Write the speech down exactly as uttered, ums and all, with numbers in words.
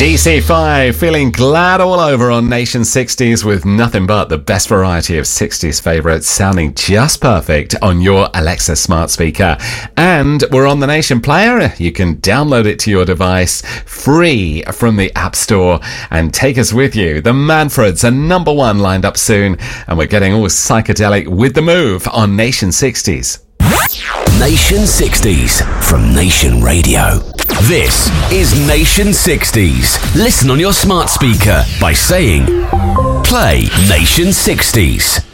G C five, feeling glad all over on Nation sixties with nothing but the best variety of sixties favourites sounding just perfect on your Alexa smart speaker. And we're on the Nation player. You can download it to your device free from the App Store and take us with you. The Manfreds are number one lined up soon, and we're getting all psychedelic with The Move on Nation sixties. Nation sixties from Nation Radio. This is Nation sixties. Listen on your smart speaker by saying, play Nation sixties.